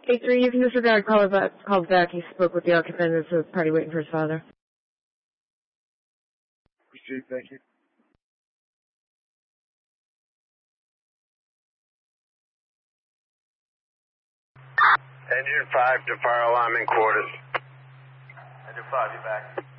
A3, you can disregard call back. He spoke with the occupant. There's a party waiting for his father. Proceed, thank you. Engine 5 to fire alarm in quarters. Engine 5, you back.